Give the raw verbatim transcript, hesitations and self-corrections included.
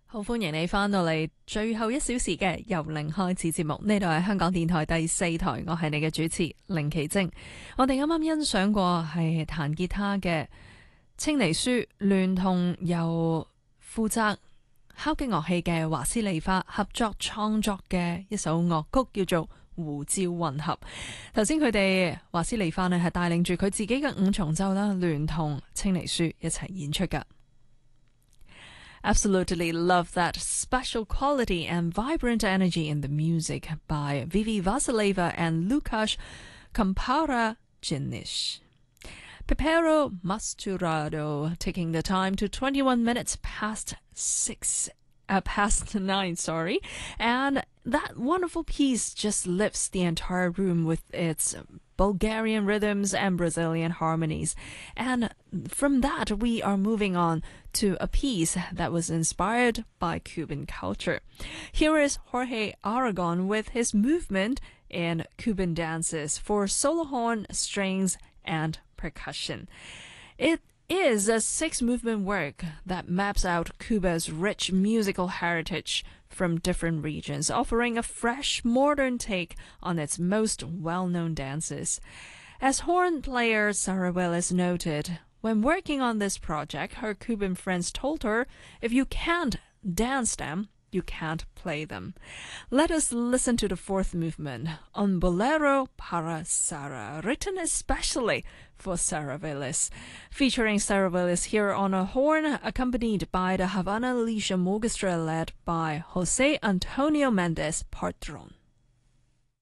好歡迎你返到嚟最後一小時嘅由零開始節目，呢度係香港電台第四台，我係你嘅主持凌奇晶。我哋啱啱欣賞過係彈吉他嘅青尼舒，聯同由負責敲擊樂器嘅華斯利花合作創作嘅一首樂曲，叫做胡椒混合。頭先佢哋華斯利花呢係帶領住佢自己嘅五重奏啦，聯同青尼舒一齊演出㗎。Absolutely love that special quality and vibrant energy in the music by Vivi Vasileva and Lukasz Komparajinic. Pepero Masturado, taking the time to twenty-one minutes past six, uh, past nine, sorry. And that wonderful piece just lifts the entire room with its Bulgarian rhythms and Brazilian harmonies. And from that, we are moving on to a piece that was inspired by Cuban culture. Here is Jorge Aragon with his movement in Cuban dances for solo horn, strings, and percussion. It is a six-movement work that maps out Cuba's rich musical heritage from different regions, offering a fresh, modern take on its most well-known dances. As horn player Sarah Willis noted, when working on this project, her Cuban friends told her, if you can't dance them, you can't play them. Let us listen to the fourth movement, Un Bolero para Sarah, written especially for Sarah Willis, featuring Sarah Willis here on a horn, accompanied by the Havana Elysium Orchestra led by Jose Antonio Mendez Partron.